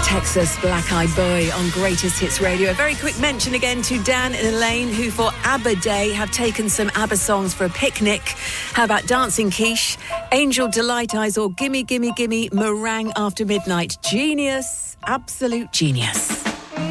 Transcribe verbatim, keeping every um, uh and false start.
Texas Black Eyed Boy on Greatest Hits Radio. A very quick mention again to Dan and Elaine, who for ABBA Day have taken some ABBA songs for a picnic. How about Dancing Quiche, Angel Delight Eyes, or Gimme Gimme Gimme Meringue After Midnight? Genius, absolute genius.